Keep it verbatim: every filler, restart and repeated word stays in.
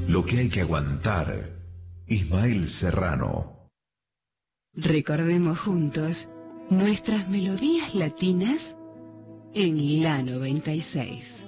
lo que hay que aguantar. Ismael Serrano. Recordemos juntos nuestras melodías latinas en la noventa y seis.